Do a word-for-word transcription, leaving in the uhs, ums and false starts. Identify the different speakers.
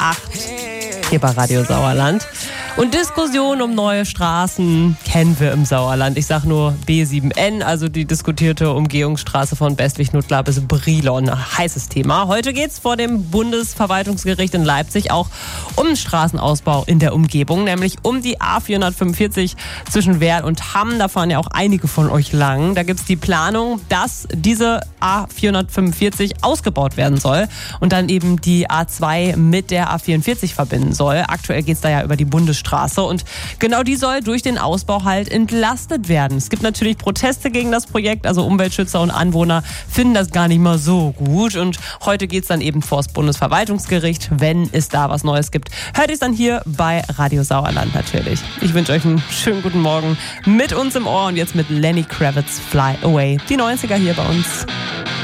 Speaker 1: acht hier bei Radio Sauerland. Und Diskussionen um neue Straßen kennen wir im Sauerland. Ich sag nur B sieben N, also die diskutierte Umgehungsstraße von Bestwig-Nuttlar bis Brilon. Heißes Thema. Heute geht's vor dem Bundesverwaltungsgericht in Leipzig auch um den Straßenausbau in der Umgebung, nämlich um die A vierhundertfünfundvierzig zwischen Werl und Hamm. Da fahren ja auch einige von euch lang. Da gibt's die Planung, dass diese A vierhundertfünfundvierzig ausgebaut werden soll und dann eben die A zwei mit der A vierundvierzig verbinden soll. Aktuell geht's da ja über die Bundesstraße. Und genau die soll durch den Ausbau halt entlastet werden. Es gibt natürlich Proteste gegen das Projekt, also Umweltschützer und Anwohner finden das gar nicht mal so gut. Und heute geht es dann eben vor das Bundesverwaltungsgericht, wenn es da was Neues gibt. Hört ihr es dann hier bei Radio Sauerland natürlich. Ich wünsche euch einen schönen guten Morgen mit uns im Ohr und jetzt mit Lenny Kravitz Fly Away. Die neunziger hier bei uns.